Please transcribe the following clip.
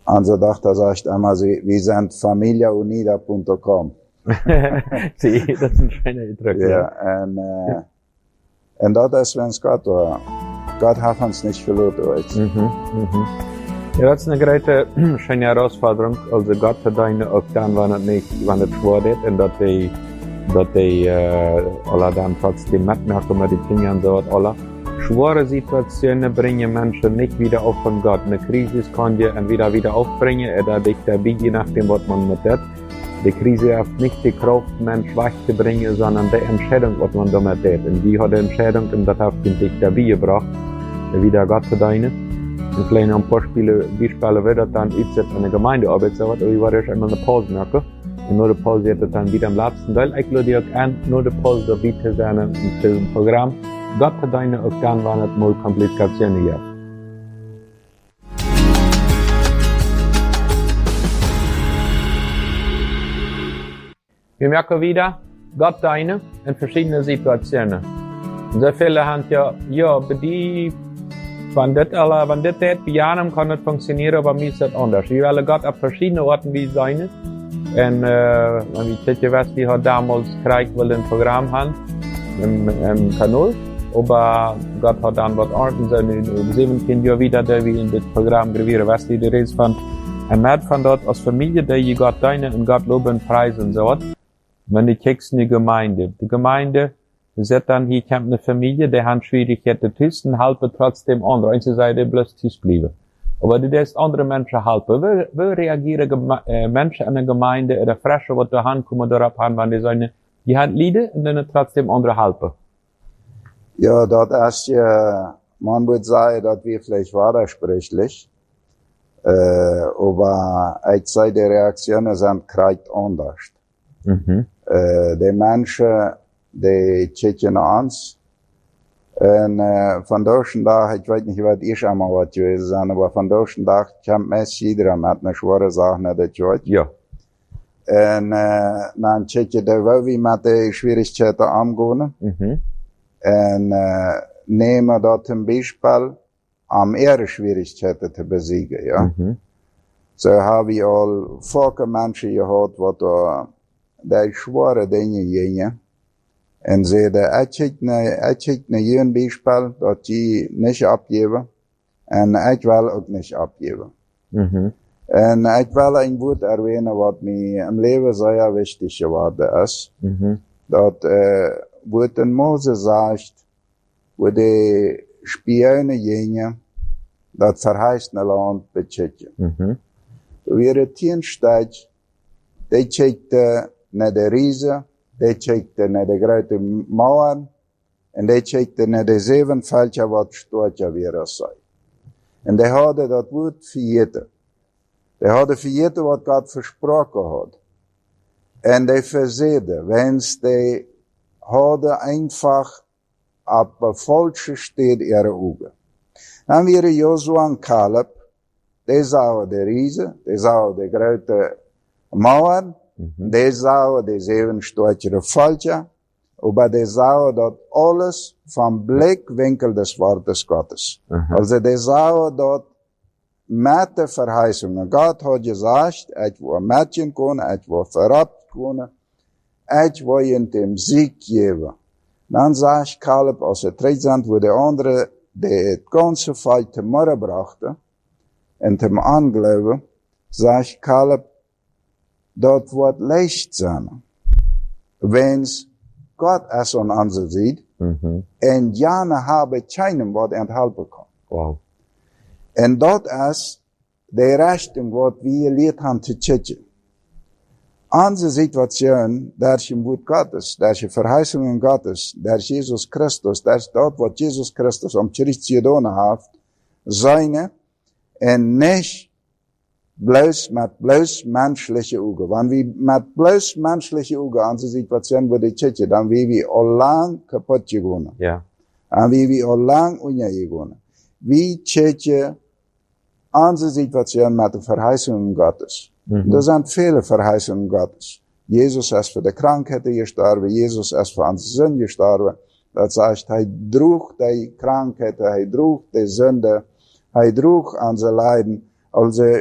Unsere Tochter sagt immer, wir sind familiaunida.com. Zie, dat is een schöner Eindruck. Ja, und das ist, wenn's Gott war. Gott hat uns nicht verloren. Ja, dat is een grote, schöne Herausforderung. Also Gott hat deine auch dann, wann es schwer wird, und dass die alle dann trotzdem mitmachen mit den Dingen und so, alle. Schwere Situationen bringen Menschen nicht wieder auf von Gott. Eine Krise kann dir entweder wieder aufbringen oder dich dabei, je nachdem, was man mit hat. Die Krise hat nicht die Kraft, Mensch wach zu bringen, sondern die Entscheidung, was man damit hat. Und die hat die Entscheidung, und das hat dich dabei gebracht, wieder Gott zu dienen. Und vielleicht noch ein paar Beispiele wird das dann einsetzen in der Gemeindearbeit, so was, wie war das immer eine Pause merken. Und nur die Pause wird das dann wieder im letzten Teil. Ich lade dich auch an, nur die Pause dabei zu sein in diesem Programm. Gott hat deine auch dann, wann es mal Komplikationen gibt. Wir merken wieder, Gott deine in verschiedenen Situationen. Sehr viele haben ja, bei die, wenn das bei einem kann das funktionieren, aber mir ist das anders. Wir wollen Gott auf verschiedenen Orten wie seine. Und, wenn wir Tetje Westli hat damals Krieg, weil ein Programm haben, im Kanal. Aber Gott hat dann was ordentlich, in 17 Jahren wieder, der wir in das Programm Grevire Westli, die Rede von, merkt von dort als Familie, der je Gott deine und Gott loben, preisen, so. Wenn die kriegst eine Gemeinde. Die Gemeinde, sagt dann, hier kommt eine Familie, der hat Schwierigkeiten tüsten, halten trotzdem andere. Und sie sagen, die bloß tüst bleiben. Aber du darfst andere Menschen helfen. Wie reagieren Menschen in der Gemeinde, oder Fresche, was da kommen darauf an, wenn die sagen, die haben Lieder, und dann trotzdem andere helfen? Ja, das ist ja, man würde sagen, dass wir vielleicht widersprüchlich, aber ich sage, die Reaktionen sind kreuz anders. Die Menschen, die checken uns, und von deutschen Tag, ich weiß nicht, was ich einmal was gewesen sein, aber von deutschen Tag kommt meist jeder mit einer schweren Sache nach der Tür. Ja. Und dann checken die, wie mit den Schwierigkeiten umgehen. Und nehmen dort zum Beispiel, ihre Schwierigkeiten zu besiegen, ja. So habe ich all viele Menschen gehabt, die schwere Dinge gingen. Und sie ich ne jeden Beispiel, dass die nicht abgeben. Und ich will auch nicht abgeben. Und ich will ein Wort erwähnen, was mir im Leben sehr wichtig geworden ist. Dass, wo den Mose sagt, wo die Spione gingen, das verheißene Land bechecken. Wir steht, die checkte nach der Riese, die checkte nach der großen Mauern, und die checkte nach der 7 Fälscher, was Storcher wäre sei. Und die hadden das Wort vergeten. Die hadden vergeten, was Gott versprochen hat. Und die versehen, wenn's die hadden einfach ab falsche steht ihre Augen. Dann wäre Josua und Kaleb, die sahen die Riese, die sahen die große Mauern, die sahen die 7 Storcher Fälscher, aber die sahen dort alles vom Blickwinkel des Wortes Gottes. Also die sahen dort mit der Verheißung. Gott hat gesagt, ich will Mädchen können, ich will verrabt können, ich will in dem Sieg geben. Dann sagt Kaleb aus der Trettsand, wo der andere, der das ganze Volk zum Mörder brachte, und zum Anglauben, sagt Kaleb, dort wird leicht sein. Wenn's Gott es an uns sieht, und jana habe keinem was enthalten kann. Wow. Und dort ist die Richtung, was wir gelehrt haben zu checken. Unsere Situation, da ist im Wort Gottes, da ist die Verheißungen Gottes, da ist Jesus Christus, da ist dort, was Jesus Christus am Gericht getan hat, seine, und nicht bloß mit bloß menschliche Augen. Wenn wir mit bloß menschliche Augen unsere Situation würde checken, dann wie wir allang kaputt gegangen. Ja. Dann wie wir allang ungegangen. Wie checken unsere Situation mit den Verheißungen Gottes. Da sind viele Verheißungen Gottes. Jesus ist für die Krankheit gestorben, Jesus ist für unsere Sünde gestorben. Das heißt, er trug die Krankheit, er trug die Sünde, er trug unsere Leiden. Also,